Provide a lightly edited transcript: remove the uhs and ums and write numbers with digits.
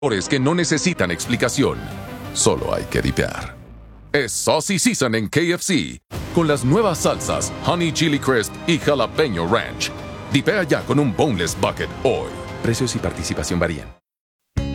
que no necesitan explicación. Solo hay que dipear. Es Saucy Season en KFC, con las nuevas salsas Honey Chili Crisp y Jalapeño Ranch. Dipea ya con un Boneless Bucket hoy. Precios y participación varían.